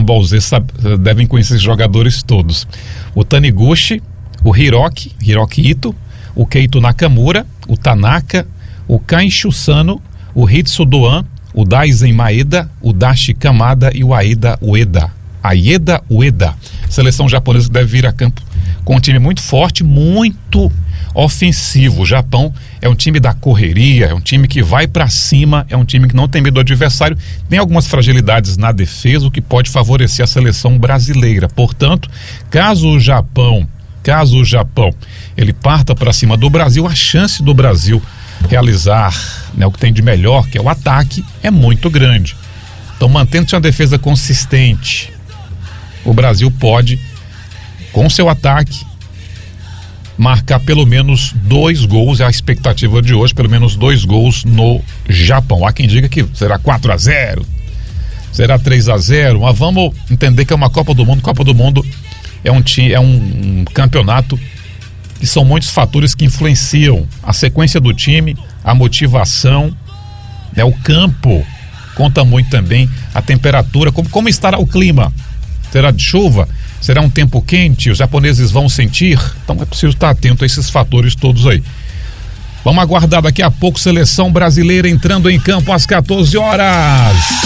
Ball Z devem conhecer esses jogadores todos. O Taniguchi, o Hiroki Ito, o Keito Nakamura, o Tanaka, o Kanshu Sano, o Hitsu Doan, o Daisen Maeda, o Dashi Kamada e o Aida Ueda. Seleção japonesa que deve vir a campo com um time muito forte, muito ofensivo. O Japão é um time da correria, é um time que vai para cima, é um time que não tem medo do adversário, tem algumas fragilidades na defesa, o que pode favorecer a seleção brasileira. Portanto, caso o Japão ele parta para cima do Brasil, a chance do Brasil realizar, né, o que tem de melhor, que é o ataque, é muito grande. Então, mantendo-se uma defesa consistente, o Brasil pode, com seu ataque, marcar pelo menos 2 gols, é a expectativa de hoje, pelo menos 2 gols no Japão. Há quem diga que será 4-0, será 3-0, mas vamos entender que é uma Copa do Mundo. Copa do Mundo é um campeonato que são muitos fatores que influenciam a sequência do time, a motivação, né, o campo conta muito também, a temperatura, como estará o clima, será de chuva, será um tempo quente, os japoneses vão sentir, então é preciso estar atento a esses fatores todos aí. Vamos aguardar daqui a pouco, seleção brasileira entrando em campo às 14 horas.